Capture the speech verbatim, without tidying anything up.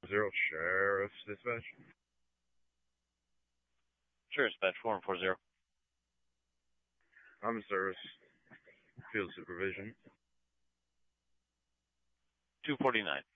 Zero Sheriff's Dispatch. Sure, Dispatch four one four zero. I'm in service. Field supervision. two forty-nine.